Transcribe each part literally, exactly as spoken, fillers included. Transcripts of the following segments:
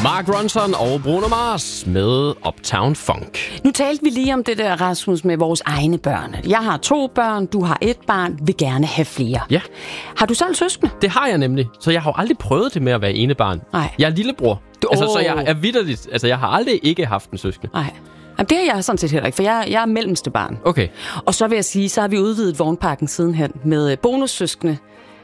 Mark Ronson og Bruno Mars med Uptown Funk. Nu talte vi lige om det der, Rasmus, med vores egne børn. Jeg har to børn, du har et barn, vil gerne have flere. Ja. Har du selv søskende? Det har jeg nemlig, så jeg har jo aldrig prøvet det med at være enebarn. Nej. Jeg er lillebror, Du- altså, så Åh. jeg er vitterligt, altså jeg har aldrig ikke haft en søskende. Nej. Jamen, det har jeg sådan set heller ikke, for jeg, jeg er mellemste barn. Okay. Og så vil jeg sige, så har vi udvidet vognparken sidenhen med bonussøskende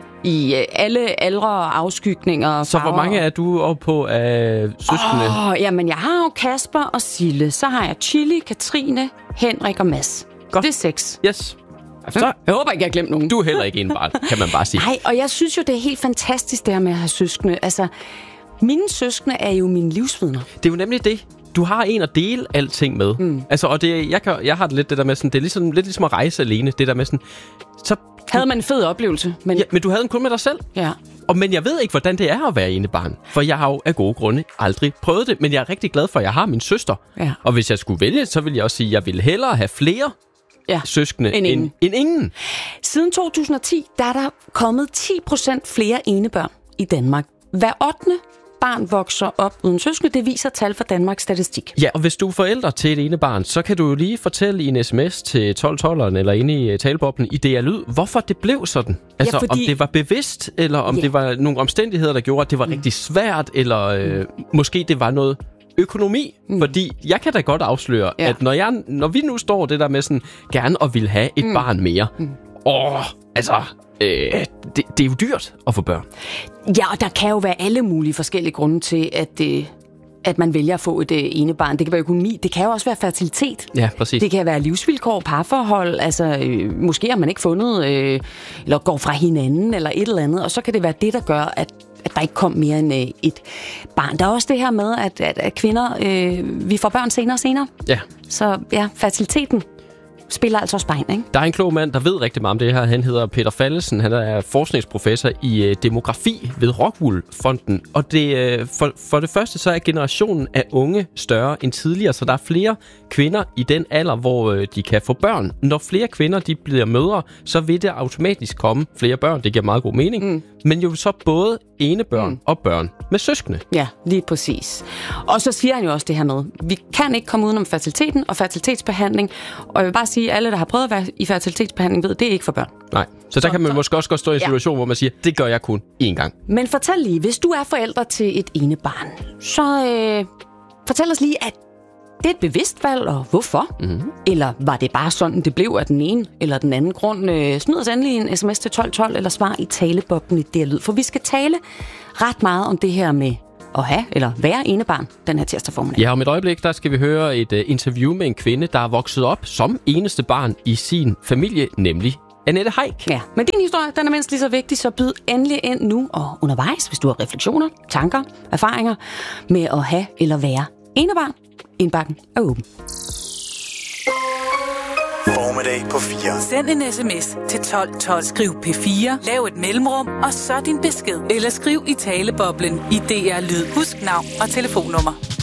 i øh, alle aldre og afskygninger og Så hvor farver. mange er du oppe på af søskende? Åh, oh, jamen jeg har jo Kasper og Sille. Så har jeg Chili, Katrine, Henrik og Mads. Godt. Det er seks. Yes. Så Jeg håber ikke, jeg har glemt nogen. du er heller ikke enebarn, kan man bare sige. Nej, og jeg synes jo, det er helt fantastisk, det her med at have søskende. Altså, mine søskende er jo mine livsvidner. Det er jo nemlig det. Du har en at dele alting med. Mm. Altså, og det, jeg, kan, jeg har det lidt det der med sådan, det er ligesom, lidt ligesom at rejse alene. Det der med sådan, så... Havde man en fed oplevelse, men... Ja, men du havde den kun med dig selv. Ja. Og, men jeg ved ikke, hvordan det er at være enebarn. For jeg har jo af gode grunde aldrig prøvet det. Men jeg er rigtig glad for, at jeg har min søster. Ja. Og hvis jeg skulle vælge, så ville jeg også sige, at jeg ville hellere have flere Ja. søskende End end, ingen. end ingen. Siden to tusind og ti, der er der kommet ti procent flere enebørn i Danmark. Hver ottende barn vokser op uden søskende. Det viser tal fra Danmarks Statistik. Ja, og hvis du er forældre til et enebarn, så kan du jo lige fortælle i en sms til tolv tolveren eller inde i taleboblen i D R Lyd, hvorfor det blev sådan. Altså, fordi... om det var bevidst, eller om Ja. det var nogle omstændigheder, der gjorde, at det var mm. rigtig svært, eller øh, måske det var noget økonomi. Mm. Fordi jeg kan da godt afsløre, Ja. at når, jeg, når vi nu står det der med sådan, gerne at vil have et mm. barn mere, mm. åh, altså... Øh, det, det er jo dyrt at få børn. Ja, og der kan jo være alle mulige forskellige grunde til, at, øh, at man vælger at få et øh, enebarn. Det kan være økonomi, det kan jo også være fertilitet. Ja, præcis. Det kan være livsvilkår, parforhold, altså øh, måske har man ikke fundet, øh, eller går fra hinanden, eller et eller andet, og så kan det være det, der gør, at, at der ikke kom mere end øh, et barn. Der er også det her med, at, at, at kvinder, øh, vi får børn senere og senere. Ja. Så ja, fertiliteten spiller altså også bein, ikke? Der er en klog mand, der ved rigtig meget om det her. Han hedder Peter Fallesen. Han er forskningsprofessor i øh, demografi ved Rockwool-fonden. Og det, øh, for, for det første, så er generationen af unge større end tidligere, så der er flere kvinder i den alder, hvor øh, de kan få børn. Når flere kvinder de bliver mødre, så vil det automatisk komme flere børn. Det giver meget god mening. Mm. Men jo så både enebørn mm. og børn med søskende. Ja, lige præcis. Og så siger han jo også det her med, vi kan ikke komme udenom fertiliteten og fertilitetsbehandling. Og jeg vil bare sige, at alle, der har prøvet at være i fertilitetsbehandling, ved, at det er ikke for børn. Nej, så der så, kan man så, måske også godt stå i en situation, ja. hvor man siger, det gør jeg kun én gang. Men fortæl lige, hvis du er forælder til et enebarn, så øh, fortæl os lige, at det er et bevidst valg, og hvorfor? Mm-hmm. Eller var det bare sådan, det blev af den ene eller den anden grund? Øh, smid os endelig en sms til tolv tolv, eller svar i taleboblen i D R Lyd. For vi skal tale ret meget om det her med at have eller være enebarn den her tirsdag formiddag. Ja, om et øjeblik, der skal vi høre et uh, interview med en kvinde, der er vokset op som eneste barn i sin familie, nemlig Annette Haik. Ja, men din historie, den er mindst lige så vigtig, så byd endelig ind nu og undervejs, hvis du har refleksioner, tanker, erfaringer med at have eller være enebarn. Indbakken er åben. Formiddag på fire. Send en sms til tolv tolv. Skriv P fire, lav et mellemrum, og så din besked. Eller skriv i taleboblen i D R Lyd. Husk navn og telefonnummer.